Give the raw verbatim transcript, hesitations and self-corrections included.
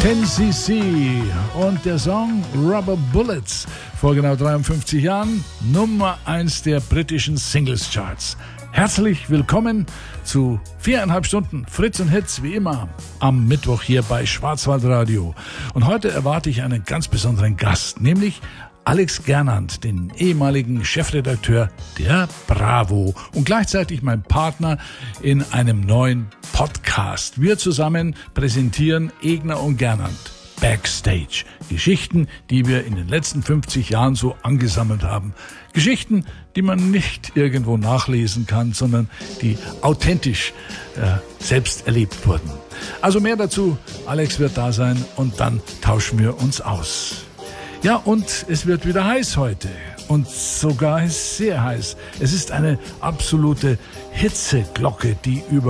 ten C C und der Song Rubber Bullets, vor genau dreiundfünfzig Jahren Nummer eins der britischen Singles Charts. Herzlich willkommen zu viereinhalb Stunden Fritz und Hits, wie immer am Mittwoch hier bei Schwarzwaldradio. Und heute erwarte ich einen ganz besonderen Gast, nämlich Alex Gernand, den ehemaligen Chefredakteur der Bravo und gleichzeitig mein Partner in einem neuen Podcast. Wir zusammen präsentieren Egner und Gernand Backstage. Geschichten, die wir in den letzten fünfzig Jahren so angesammelt haben. Geschichten, die man nicht irgendwo nachlesen kann, sondern die authentisch äh, selbst erlebt wurden. Also mehr dazu. Alex wird da sein und dann tauschen wir uns aus. Ja, und es wird wieder heiß heute. Und sogar sehr heiß. Es ist eine absolute Hitzeglocke, die über